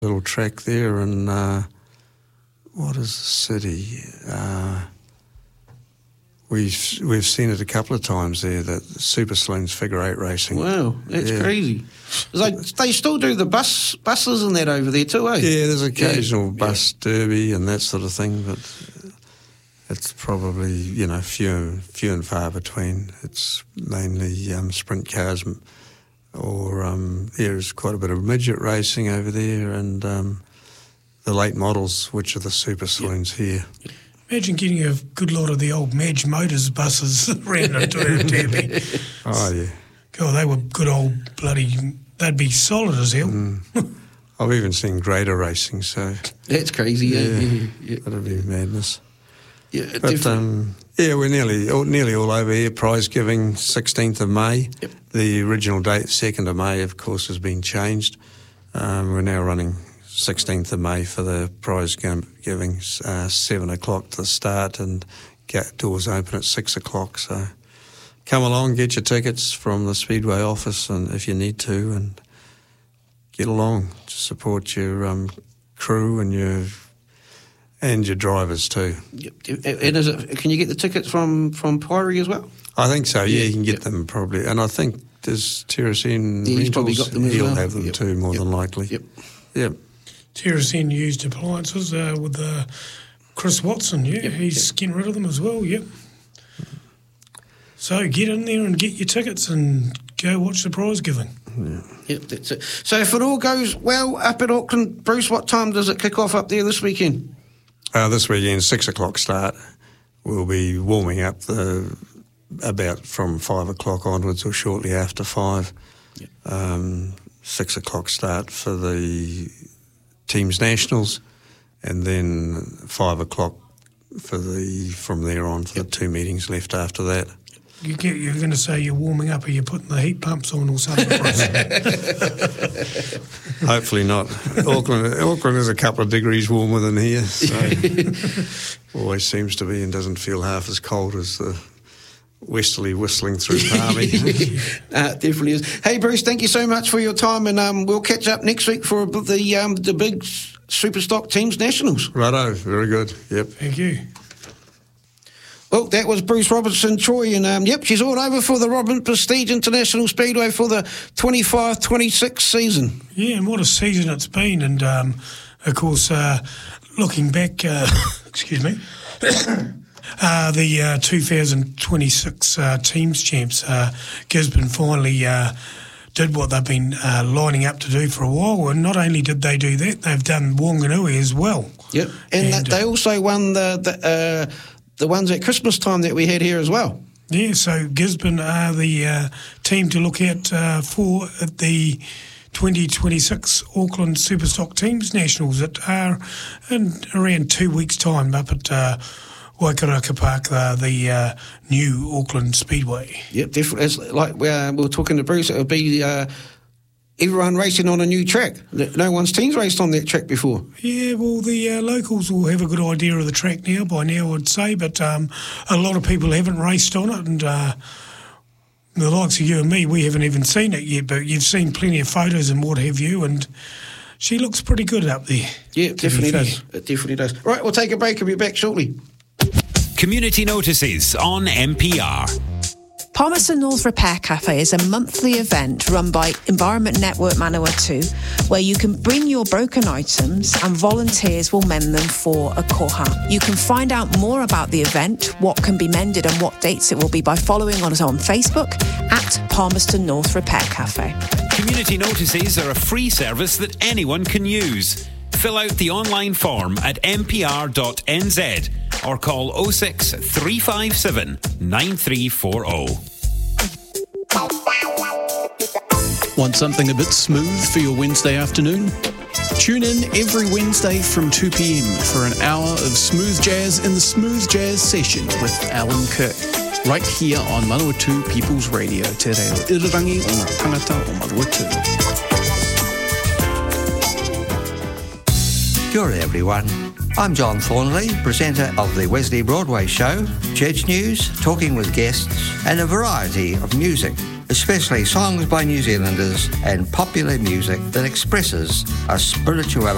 little track there in, what is the city? We've seen it a couple of times there, that Super Saloons figure 8 racing. Wow, that's crazy. They still do the buses and that over there too, eh? Yeah, there's occasional bus derby and that sort of thing, but it's probably, few and far between. It's mainly sprint cars, or there's quite a bit of midget racing over there, and the late models, which are the Super Saloons here. Imagine getting a good lot of the old Madge Motors buses around into a derby. Oh, yeah. God, they were good old bloody... They'd be solid as hell. I've even seen grader racing, so... That's crazy, yeah. That'd be madness. Yeah, but, we're nearly all over here. Prize giving, 16th of May. Yep. The original date, 2nd of May, of course, has been changed. We're now running 16th of May for the prize giving, 7 o'clock to start, and doors open at 6 o'clock. So come along, get your tickets from the Speedway office, and if you need to, and get along to support your crew and your drivers too. And can you get the tickets from Pyrie as well? I think so. Yeah, you can get them probably, and I think there's Terracine he's Rentals. Probably got them as well. He'll have them too, more than likely. Yep. Terracine Used Appliances with Chris Watson, he's getting rid of them as well, So get in there and get your tickets and go watch the prize giving. Yep, that's it. So if it all goes well up at Auckland, Bruce, what time does it kick off up there this weekend? This weekend, 6 o'clock start. We'll be warming up about from 5 o'clock onwards or shortly after 5. 6 o'clock start for the teams nationals, and then 5 o'clock from there on for the 2 meetings left after that. You're going to say you're warming up, or you're putting the heat pumps on or something for us? Hopefully not. Auckland is a couple of degrees warmer than here, so always seems to be, and doesn't feel half as cold as the westerly whistling through Palmy. Definitely is. Hey, Bruce, thank you so much for your time, and we'll catch up next week for the big Superstock Teams Nationals. Righto, very good. Yep. Thank you. Well, that was Bruce Robertson, Troy, and she's all over for the Robin Prestige International Speedway for the 25-26 season. Yeah, and what a season it's been, and of course, looking back, excuse me, the 2026 Teams Champs, Gisborne finally did what they've been lining up to do for a while, and not only did they do that, they've done Wanganui as well. Yep, and they also won the ones at Christmas time that we had here as well. Yeah, so Gisborne are the team to look at for the 2026 Auckland Superstock Teams Nationals that are in around 2 weeks' time up at Waikaraka Park, the new Auckland Speedway. Yep, definitely. It's like we were talking to Bruce, it would be everyone racing on a new track. No one's teams raced on that track before. Yeah, well, the locals will have a good idea of the track by now, I'd say, but a lot of people haven't raced on it, and the likes of you and me, we haven't even seen it yet, but you've seen plenty of photos and what have you, and she looks pretty good up there. Yeah, it definitely does. It definitely does. Right, we'll take a break and be back shortly. Community notices on MPR. Palmerston North Repair Cafe is a monthly event run by Environment Network Manawatu, where you can bring your broken items and volunteers will mend them for a koha. You can find out more about the event, what can be mended and what dates it will be by following us on Facebook at Palmerston North Repair Cafe. Community notices are a free service that anyone can use. Fill out the online form at mpr.nz or call 06 357 9340. Want something a bit smooth for your Wednesday afternoon? Tune in every Wednesday from 2 p.m. for an hour of smooth jazz in the Smooth Jazz Session with Alan Kirk, right here on Manawatu People's Radio, te reo irirangi o ngā tangata o Manawatu. Kia ora everyone, I'm John Thornley, presenter of the Wesley Broadway show, church news, talking with guests, and a variety of music, especially songs by New Zealanders and popular music that expresses a spirituality